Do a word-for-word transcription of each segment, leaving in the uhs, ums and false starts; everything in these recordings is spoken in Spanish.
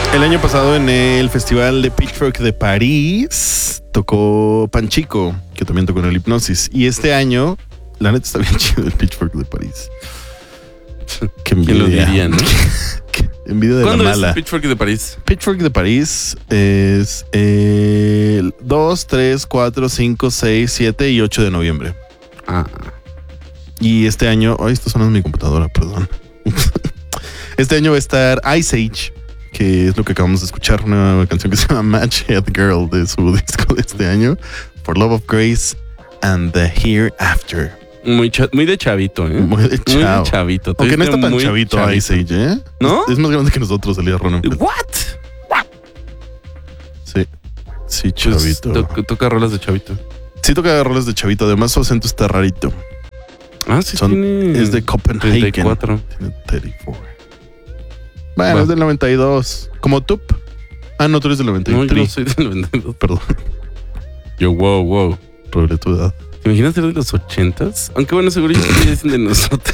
El año pasado en el festival de Pitchfork de París tocó Panchico, que también tocó en el Hipnosis. Y este año, la neta está bien chido el Pitchfork de París. Qué envidia. ¿Quién lo diría, no? Qué envidia de la ¿Cuándo mala. es el Pitchfork de París? Pitchfork de París es el dos, tres, cuatro, cinco, seis, siete y ocho de noviembre. Ah. Y este año... Ay, está sonando mi computadora, perdón. Este año va a estar Ice Age, que es lo que acabamos de escuchar, una canción que se llama Match Head Girl de su disco de este año, For Love of Grace and the Hereafter. Muy, cha- muy de chavito, ¿eh? Muy de chavo. Muy de chavito. Aunque no está tan Muy chavito, chavito. Ice Age, ¿eh? ¿No? Es, es más grande que nosotros, Elías Ronenfeld. ¿What? Sí, sí, Pues, chavito. to- toca rolas de chavito. Sí toca roles de chavito, además su acento está rarito. Ah, sí, Son- tiene es de Copenhagen. treinta y cuatro. Tiene treinta y cuatro. Bueno, Va. es del noventa y dos. Como Tup. Ah, no, tú eres del noventa y tres. No, yo no soy del noventa y dos. Perdón, Yo, wow, wow. revelé tu edad. ¿Te imaginas ser de los ochentas? Aunque bueno, seguro ya dicen de nosotros.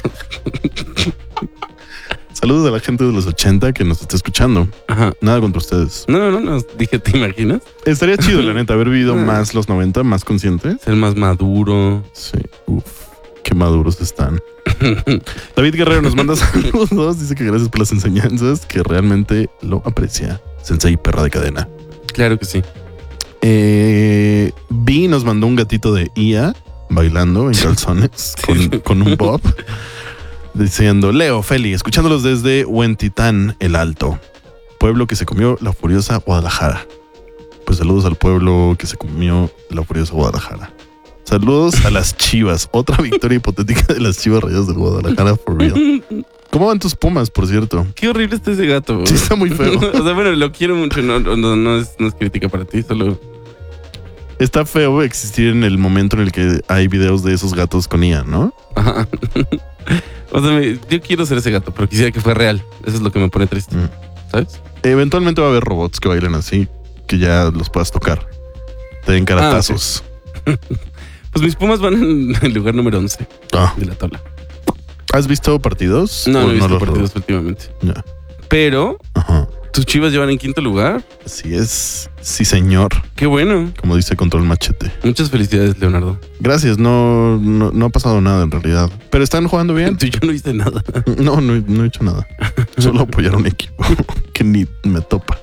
Saludos a la gente de los ochenta que nos está escuchando. Ajá. Nada contra ustedes. No, no, no. Dije, ¿te imaginas? Estaría chido, la neta, haber vivido Ah. más los noventa, más consciente. Ser más maduro. Sí, uf, qué maduros están. David Guerrero nos manda saludos. Dice que gracias por las enseñanzas, que realmente lo aprecia. Sensei perra de cadena. Claro que sí. Eh, Vi nos mandó un gatito de I A bailando en calzones con, con un bob. Diciendo, Leo, Feli, escuchándolos desde Huentitán, el Alto, pueblo que se comió la furiosa Guadalajara. Pues saludos al pueblo que se comió la furiosa Guadalajara. Saludos a las Chivas. Otra victoria hipotética de las Chivas Rayadas del Guadalajara, for real. ¿Cómo van tus Pumas, por cierto? Qué horrible está ese gato. Sí, está muy feo. O sea, bueno, lo quiero mucho. No, no, no, es, no es crítica para ti, solo... Está feo existir en el momento en el que hay videos de esos gatos con I A, ¿no? Ajá. O sea, me- yo quiero ser ese gato, pero quisiera que fuera real. Eso es lo que me pone triste. Mm. ¿Sabes? Eventualmente va a haber robots que bailen así, que ya los puedas tocar. Te den caratazos. Pues mis Pumas van en el lugar número once Ah. de la tabla. ¿Has visto partidos? No, ¿O no he visto los partidos robos? últimamente. Ya. Pero Ajá. tus Chivas llevan en quinto lugar. Así es. Sí, señor. Qué bueno. Como dice Control Machete. Muchas felicidades, Leonardo. Gracias. No, no, no ha pasado nada en realidad. Pero están jugando bien. Tú y yo no hice nada. No, no, no he hecho nada. Solo apoyar a un equipo que ni me topa.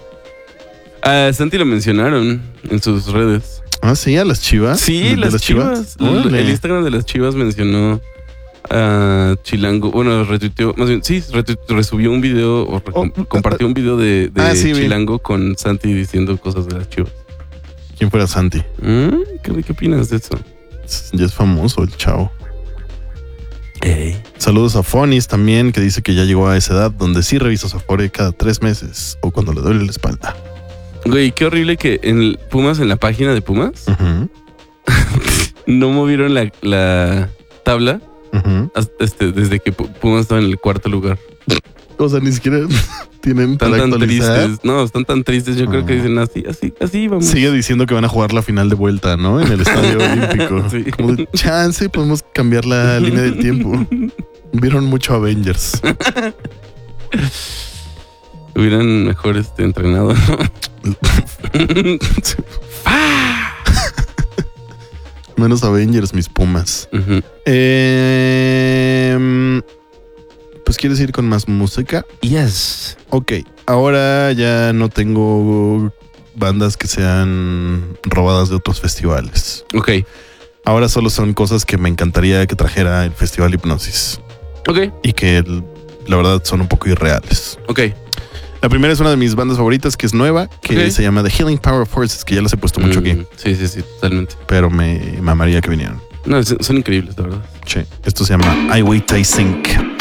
A Santi lo mencionaron en sus redes. Ah, sí, a las Chivas. Sí, ¿De las, Chivas. El, Órale. el Instagram de las Chivas mencionó a Chilango. Bueno, retuiteó, más bien, sí, retu- resubió un video o re- Oh, compartió un video de, de ah, sí, vi. Chilango con Santi diciendo cosas de las Chivas. ¿Quién fuera Santi? ¿Mm? ¿Qué, ¿Qué opinas de eso? Ya es famoso el chavo. Ey. Saludos a Fonis también, que dice que ya llegó a esa edad donde sí revisa su Afore cada tres meses o cuando le duele la espalda. Güey, qué horrible que en el Pumas, en la página de Pumas, Ujú, no movieron la, la tabla ujú. hasta- este, desde que Pu- Pumas estaba en el cuarto lugar. O sea, ni siquiera tienen Están para tan actualizar. tristes. No, están tan tristes. Yo creo que Ah. dicen así, así, así vamos. Sigue diciendo que van a jugar la final de vuelta, ¿no? En el Estadio Olímpico. Sí. Como de, chance, podemos cambiar la línea del tiempo. Vieron mucho Avengers. Hubieran mejor este, entrenado, ¿no? Menos Avengers, mis Pumas. Ujú. Eh, pues quieres ir con más música. Yes. Ok, ahora ya no tengo bandas que sean robadas de otros festivales. Ok. Ahora solo son cosas que me encantaría que trajera el Festival Hipnosis Ok. y que la verdad son un poco irreales. Ok. La primera es una de mis bandas favoritas, que es nueva, que Ok. se llama The Healing Power of Horses, que ya las he puesto mucho aquí, Mm, sí, sí, sí, totalmente. pero me mamaría que vinieran. No, son son increíbles, la verdad. Che, esto se llama I Wait I Sink.